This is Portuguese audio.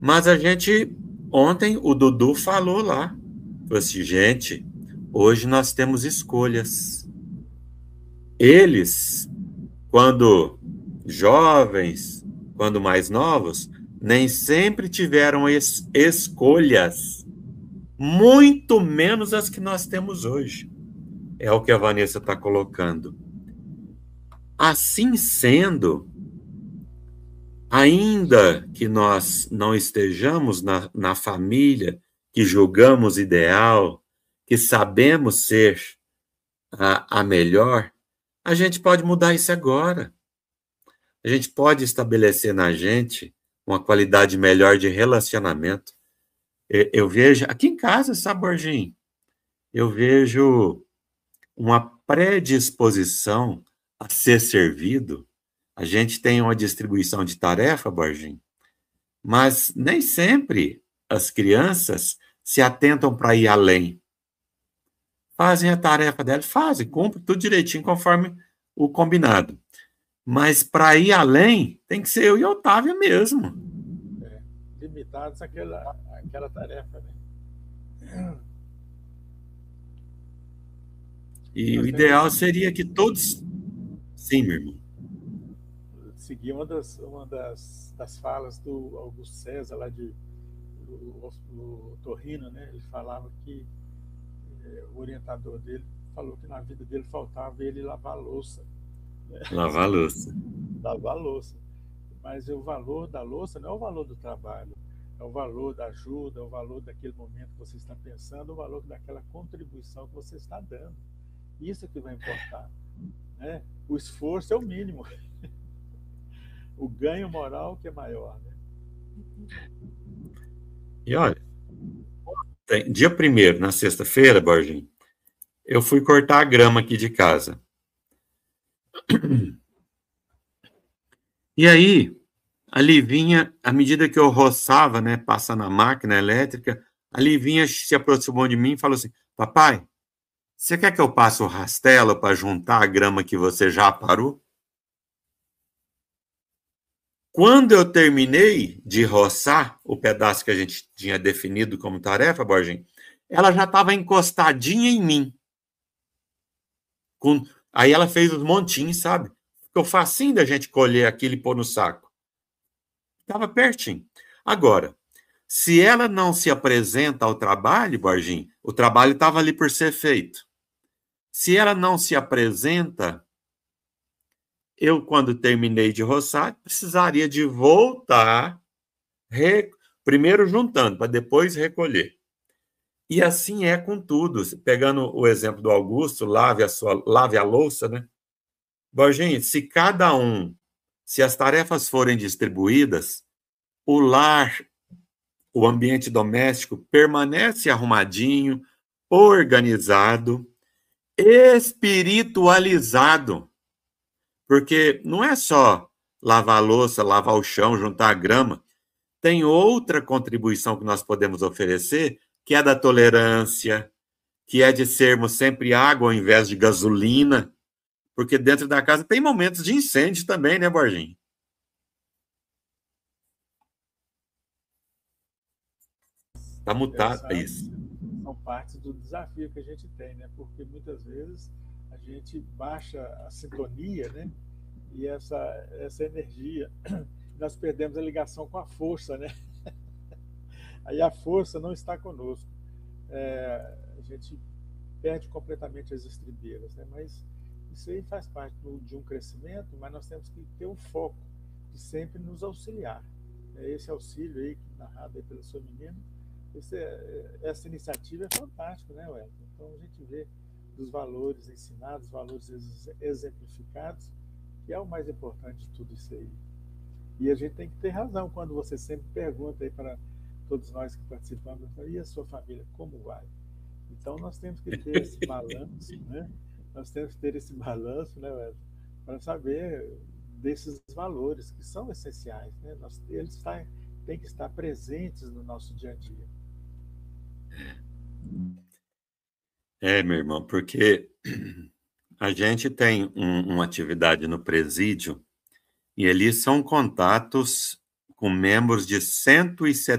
Mas a gente, ontem, o Dudu falou lá, falou assim, gente, hoje nós temos escolhas. Eles, quando jovens, quando mais novos, nem sempre tiveram escolhas, muito menos as que nós temos hoje. É o que a Vanessa está colocando. Assim sendo, ainda que nós não estejamos na família que julgamos ideal, que sabemos ser a melhor, a gente pode mudar isso agora. A gente pode estabelecer na gente uma qualidade melhor de relacionamento. Eu vejo, aqui em casa, sabe, Borginho? Eu vejo uma predisposição a ser servido. A gente tem uma distribuição de tarefa, Borginho, mas nem sempre as crianças se atentam para ir além. Fazem a tarefa delas, fazem, cumprem tudo direitinho conforme o combinado. Mas para ir além, tem que ser eu e Otávio mesmo. Limitados àquela tarefa, né? E o Nós temos ideal seria que todos. Sim, meu irmão. seguir das falas do Augusto César, lá do Torrino, né? Ele falava que o orientador dele falou que na vida dele faltava ele lavar a louça. Né? Lavar a louça. Lavar a louça. Mas o valor da louça não é o valor do trabalho, é o valor da ajuda, é o valor daquele momento que você está pensando, o valor daquela contribuição que você está dando. Isso é que vai importar. Né? O esforço é o mínimo. O ganho moral que é maior. Né? E olha, dia 1º, na sexta-feira, Borginho, eu fui cortar a grama aqui de casa. E aí, a Livinha, à medida que eu roçava, né, passando a máquina elétrica, a Livinha se aproximou de mim e falou assim, papai, você quer que eu passe o rastelo para juntar a grama que você já parou? Quando eu terminei de roçar o pedaço que a gente tinha definido como tarefa, Borginho, ela já estava encostadinha em mim. Aí ela fez os montinhos, sabe? Ficou facinho da gente colher aquilo e pôr no saco. Estava pertinho. Agora, se ela não se apresenta ao trabalho, Borginho, o trabalho estava ali por ser feito. Se ela não se apresenta, eu, quando terminei de roçar, precisaria de voltar, primeiro juntando, para depois recolher. E assim é com tudo. Pegando o exemplo do Augusto, lave a louça, né? Borginho, se as tarefas forem distribuídas, o lar, o ambiente doméstico permanece arrumadinho, organizado, espiritualizado. Porque não é só lavar a louça, lavar o chão, juntar a grama. Tem outra contribuição que nós podemos oferecer, que é da tolerância, que é de sermos sempre água ao invés de gasolina, porque dentro da casa tem momentos de incêndio também, né, Borginho? Está mutado, é isso. São partes do desafio que a gente tem, né? Porque muitas vezes a gente baixa a sintonia, né? E essa energia, nós perdemos a ligação com a força, né? Aí a força não está conosco. A gente perde completamente as estribeiras, né? Mas isso aí faz parte de um crescimento, mas nós temos que ter o foco de sempre nos auxiliar. Esse auxílio aí, narrado aí pela sua menina, essa iniciativa é fantástica, né, Wellington? Então a gente vê dos valores ensinados, valores exemplificados, que é o mais importante de tudo isso aí. E a gente tem que ter razão quando você sempre pergunta aí para todos nós que participamos, e a sua família, como vai? Então nós temos que ter esse balanço, né? Nós temos que ter esse balanço, né, Wellington, para saber desses valores que são essenciais, né? Eles têm que estar presentes no nosso dia a dia. Meu irmão, porque a gente tem uma atividade no presídio e ali são contatos com membros de 170